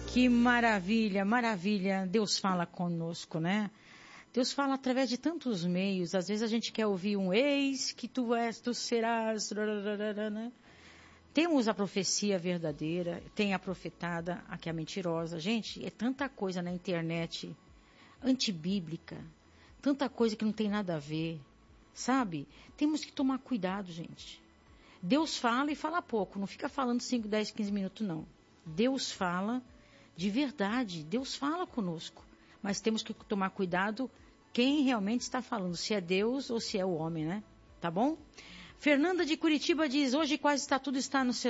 Que maravilha, maravilha. Deus fala conosco, né? Deus fala através de tantos meios. Às vezes a gente quer ouvir um eis que tu és, tu serás. Né? Temos a profecia verdadeira, tem a profetada, a que é mentirosa. Gente, é tanta coisa na internet antibíblica, tanta coisa que não tem nada a ver, sabe? Temos que tomar cuidado, gente. Deus fala e fala pouco, não fica falando 5, 10, 15 minutos, não. Deus fala de verdade, Deus fala conosco, mas temos que tomar cuidado quem realmente está falando, se é Deus ou se é o homem, né? Tá bom? Fernanda de Curitiba diz, hoje quase tudo está no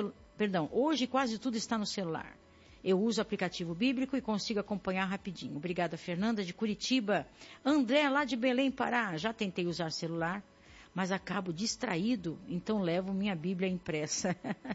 celular. Eu uso o aplicativo bíblico e consigo acompanhar rapidinho. Obrigada, Fernanda de Curitiba. André, lá de Belém, Pará, já tentei usar celular, mas acabo distraído, então levo minha Bíblia impressa.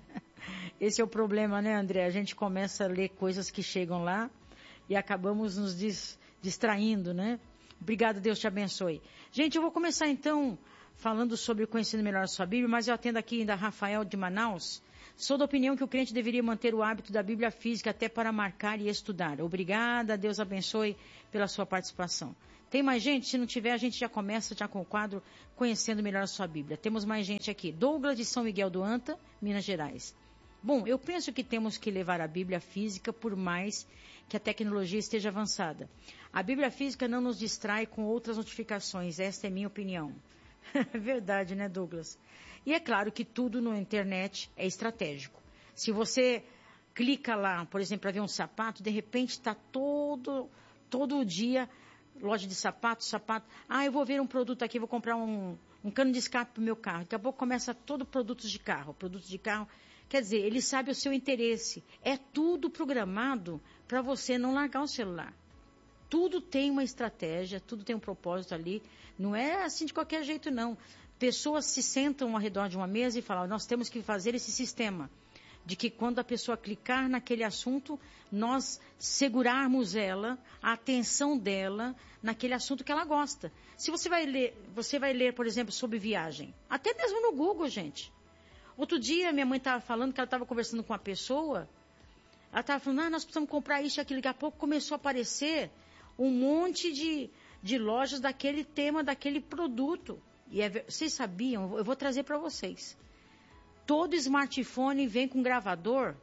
Esse é o problema, né, André? A gente começa a ler coisas que chegam lá e acabamos nos distraindo, né? Obrigada, Deus te abençoe. Gente, eu vou começar então falando sobre conhecendo melhor a sua Bíblia, mas eu atendo aqui ainda Rafael de Manaus. Sou da opinião que o crente deveria manter o hábito da Bíblia física até para marcar e estudar. Obrigada, Deus abençoe pela sua participação. Tem mais gente? Se não tiver, a gente já começa já com o quadro Conhecendo Melhor a Sua Bíblia. Temos mais gente aqui. Douglas de São Miguel do Anta, Minas Gerais. Bom, eu penso que temos que levar a Bíblia física por mais que a tecnologia esteja avançada. A Bíblia física não nos distrai com outras notificações. Esta é minha opinião. Verdade, né, Douglas? E é claro que tudo na internet é estratégico. Se você clica lá, por exemplo, para ver um sapato, de repente está todo dia... loja de sapato. Ah, eu vou ver um produto aqui, vou comprar um cano de escape para o meu carro. Daqui a pouco começa todo produtos de carro. Quer dizer, ele sabe o seu interesse. É tudo programado para você não largar o celular. Tudo tem uma estratégia, tudo tem um propósito ali. Não é assim de qualquer jeito, não. Pessoas se sentam ao redor de uma mesa e falam, nós temos que fazer esse sistema. De que quando a pessoa clicar naquele assunto, nós segurarmos ela, a atenção dela, naquele assunto que ela gosta. Se você vai ler, por exemplo, sobre viagem. Até mesmo no Google, gente. Outro dia, minha mãe estava falando que ela estava conversando com uma pessoa. Ela estava falando, nós precisamos comprar isso e aquilo. Daqui a pouco começou a aparecer um monte de lojas daquele tema, daquele produto. E vocês sabiam? Eu vou trazer para vocês. Todo smartphone vem com gravador.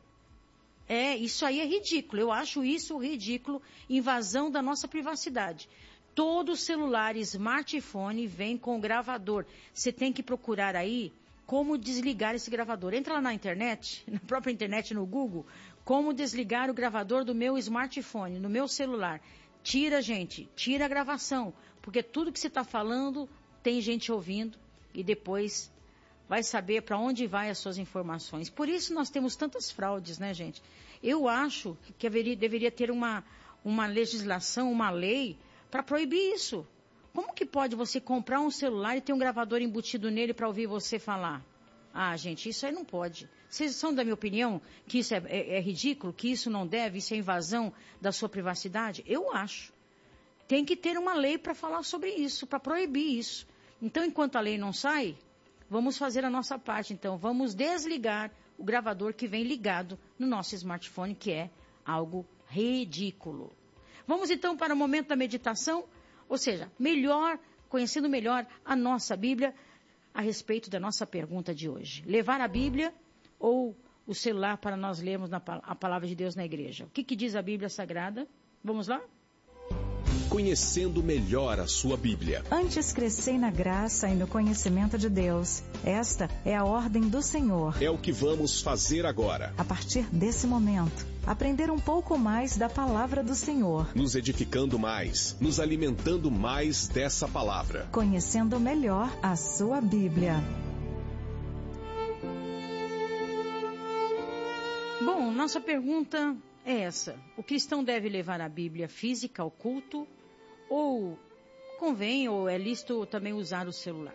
Isso aí é ridículo. Eu acho isso ridículo. Invasão da nossa privacidade. Todo celular, smartphone vem com gravador. Você tem que procurar aí como desligar esse gravador. Entra lá na internet, na própria internet, no Google, como desligar o gravador do meu smartphone, no meu celular. Tira, gente, tira a gravação. Porque tudo que você está falando, tem gente ouvindo e depois... vai saber para onde vai as suas informações. Por isso nós temos tantas fraudes, né, gente? Eu acho que deveria ter uma legislação, uma lei para proibir isso. Como que pode você comprar um celular e ter um gravador embutido nele para ouvir você falar? Ah, gente, isso aí não pode. Vocês são da minha opinião que isso é ridículo, que isso não deve, isso é invasão da sua privacidade? Eu acho. Tem que ter uma lei para falar sobre isso, para proibir isso. Então, enquanto a lei não sai... vamos fazer a nossa parte, então. Vamos desligar o gravador que vem ligado no nosso smartphone, que é algo ridículo. Vamos, então, para o momento da meditação. Ou seja, conhecendo melhor a nossa Bíblia a respeito da nossa pergunta de hoje. Levar a Bíblia ou o celular para nós lermos a palavra de Deus na igreja? O que diz a Bíblia Sagrada? Vamos lá? Conhecendo melhor a sua Bíblia. Antes crescei na graça e no conhecimento de Deus. Esta é a ordem do Senhor. É o que vamos fazer agora. A partir desse momento, aprender um pouco mais da palavra do Senhor. Nos edificando mais, nos alimentando mais dessa palavra. Conhecendo melhor a sua Bíblia. Bom, nossa pergunta é essa. O cristão deve levar a Bíblia física ao culto? Ou convém, ou é lícito também usar o celular?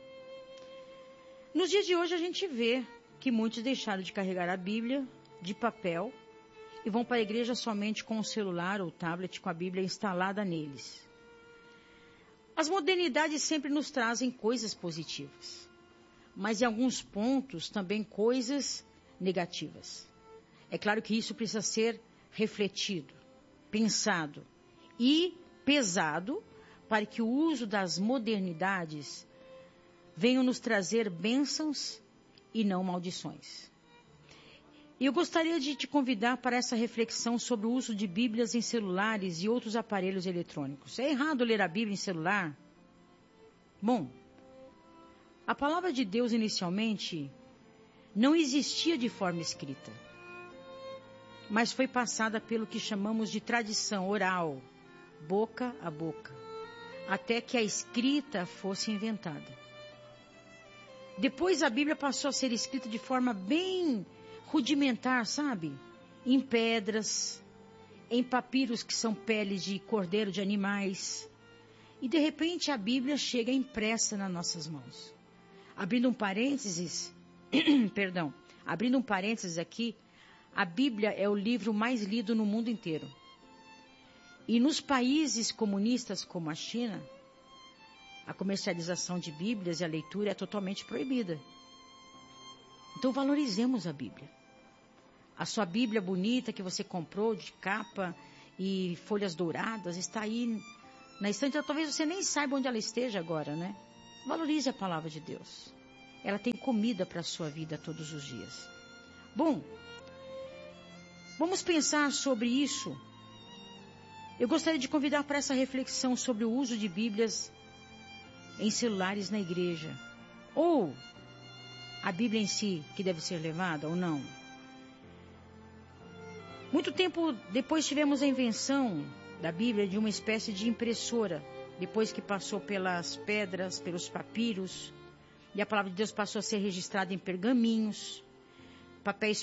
Nos dias de hoje a gente vê que muitos deixaram de carregar a Bíblia de papel e vão para a igreja somente com o celular ou tablet com a Bíblia instalada neles. As modernidades sempre nos trazem coisas positivas, mas em alguns pontos também coisas negativas. É claro que isso precisa ser refletido, pensado e pesado para que o uso das modernidades venha nos trazer bênçãos e não maldições. E eu gostaria de te convidar para essa reflexão sobre o uso de Bíblias em celulares e outros aparelhos eletrônicos. É errado ler a Bíblia em celular? Bom, a palavra de Deus inicialmente não existia de forma escrita, mas foi passada pelo que chamamos de tradição oral, boca a boca, até que a escrita fosse inventada. Depois a Bíblia passou a ser escrita de forma bem rudimentar, sabe? Em pedras, em papiros que são peles de cordeiro de animais. E de repente a Bíblia chega impressa nas nossas mãos. Abrindo um parênteses, abrindo um parênteses aqui, a Bíblia é o livro mais lido no mundo inteiro. E nos países comunistas como a China, a comercialização de Bíblias e a leitura é totalmente proibida. Então valorizemos a Bíblia. A sua Bíblia bonita que você comprou de capa e folhas douradas está aí na estante. Talvez você nem saiba onde ela esteja agora, né? Valorize a palavra de Deus. Ela tem comida para a sua vida todos os dias. Bom, vamos pensar sobre isso. Eu gostaria de convidar para essa reflexão sobre o uso de Bíblias em celulares na igreja. Ou a Bíblia em si, que deve ser levada ou não. Muito tempo depois tivemos a invenção da Bíblia de uma espécie de impressora. Depois que passou pelas pedras, pelos papiros. E a palavra de Deus passou a ser registrada em pergaminhos, papéis